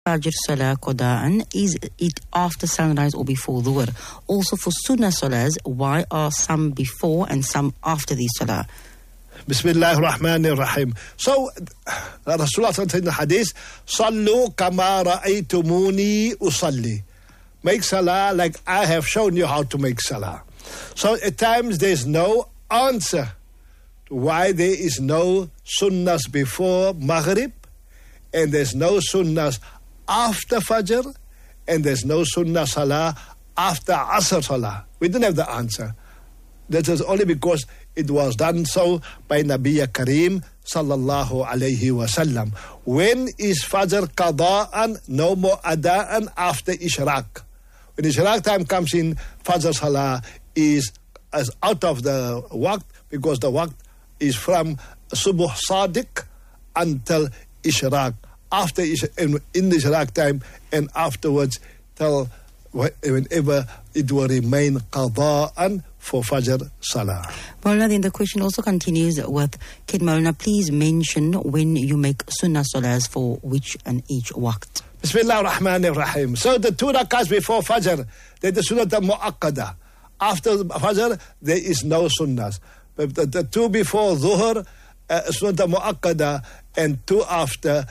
Fajr Salah Qada'an, is it after sunrise or before Dhuhr? Also for Sunnah Salahs, why are some before and some after the Salah? Bismillah ar-Rahman ar-Rahim. So, Rasulullah said in the hadith, Sallu kama ra'aytumuni usalli. Make salah like I have shown you how to make salah. So at times there's no answer to why there is no sunnahs before Maghrib, and there's no sunnahs after Fajr, and there's no sunnah salah after Asr salah. We didn't have the answer. That is only because it was done so by Nabi Kareem sallallahu alayhi wasallam. When is Fajr qada'an, no more ada'an after Ishraq? When Ishraq time comes in, Fajr Salah is as out of the waqt, because the waqt is from Subuh Sadiq until Ishraq. After in the Ishraq time and afterwards till whenever it will remain qada'an for Fajr Salah. Maulana, then the question also continues with, can Maulana please mention when you make Sunnah Salahs for which and each waqt? Bismillah ar-Rahman ar-Rahim. So the 2 rakats before Fajr, they're the Sunnah Mu'akkada. After Fajr, there is no Sunnahs. But the 2 before Dhuhr, Sunnah Mu'akkada, and 2 after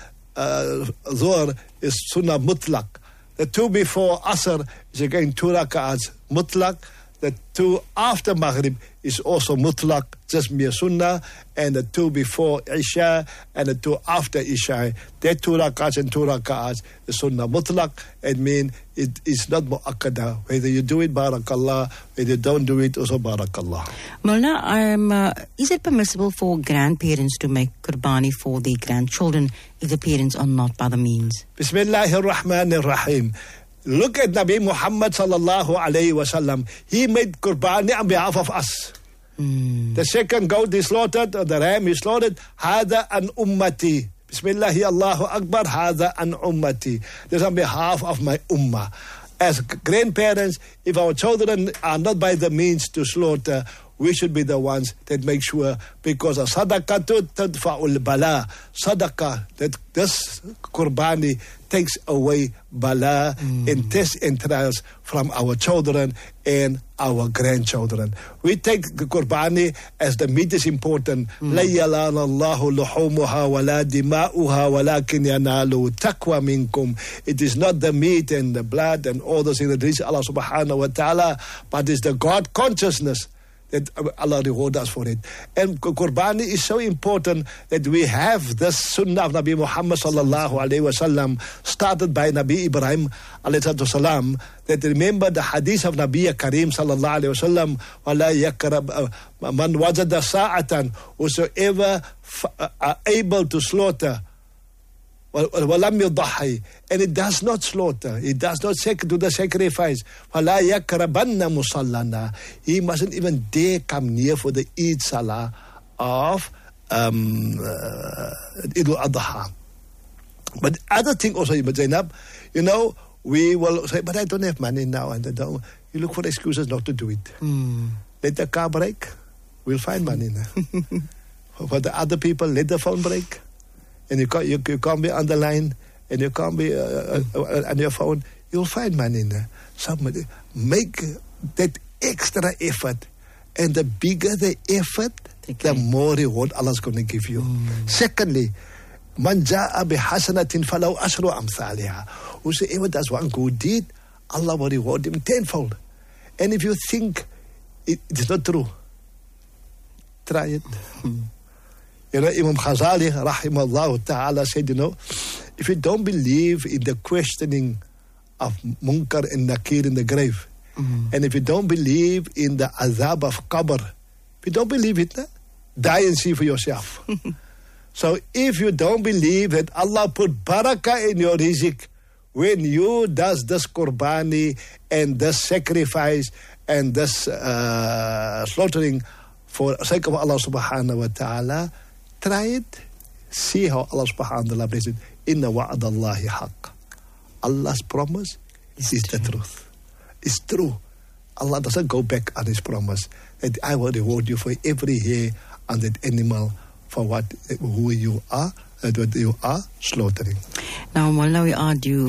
Dhuhr is Sunnah Mutlaq. The 2 before Asr is again 2 rakats Mutlaq. The 2 after Maghrib is also mutlaq, just mere sunnah, and the 2 before Isha and the 2 after Isha, that 2 rakats and 2 rakats is sunnah mutlaq. It means it is not mu'akkada. Whether you do it, barakallah, whether you don't do it, also barakallah. Maulana, is it permissible for grandparents to make qurbani for their grandchildren if the parents are not by the means? Bismillahir Rahmanir Rahim. Look at Nabi Muhammad sallallahu alayhi wasallam. He made qurbani on behalf of us. The second goat is slaughtered, or the ram is slaughtered. Hada an ummati. Bismillahi Allahu Akbar. Hada an ummati. This is on behalf of my ummah. As grandparents, if our children are not by the means to slaughter, we should be the ones that make sure, because a sadaqatu tadfa'ul bala. Sadaqah, that this qurbani takes away bala and tests and trials from our children and our grandchildren. We take the qurbani as the meat is important. La yalana Allahu luhumuha wa la dima'uha walakin yanalu taqwa minkum. It is not the meat and the blood and all those things that reach Allah subhanahu wa ta'ala, but it's the God consciousness that Allah reward us for it. And qurbani is so important that we have this sunnah of Nabi Muhammad sallallahu alayhi wa sallam, started by Nabi Ibrahim alayhi salam, that remember the hadith of Nabi Kareem sallallahu alayhi wa sallam, وَلَا يَكْرَبْ man wajada sa'atan, whosoever are able to slaughter, وَلَمْ يُضَحِّي, and it does not slaughter, it does not do the sacrifice, وَلَا يَكْرَبَنَّ مُصَلَّنَا, he mustn't even dare come near for the Eid Salah of Eid al-Adha. But other thing also, Zainab, we will say, but I don't have money now, and I don't. You look for excuses not to do it. Let the car break, we'll find money now. For the other people, let the phone break. And you can't be on the line, and you can't be on your phone, you'll find money in there. Somebody make that extra effort, and the bigger the effort, the more reward Allah's going to give you. Secondly, man ja'a bihasanatin falahu ashru amthaliha. Whosoever does one good deed, Allah will reward him tenfold. And if you think it is not true, try it. Imam Ghazali, rahimahullah ta'ala, said, if you don't believe in the questioning of Munkar and Nakir in the grave, and if you don't believe in the azab of Qabr, if you don't believe it, die and see for yourself. So if you don't believe that Allah put barakah in your rizq, when you does this qurbani and this sacrifice and this slaughtering for the sake of Allah subhanahu wa ta'ala, try it. See how Allah subhanahu wa ta'ala bless it. Inna wa'adallahi haqq. Allah's promise is the truth. It's true. Allah doesn't go back on His promise that I will reward you for every hair on that animal for who you are what you are slaughtering. Now, Maulana, we are due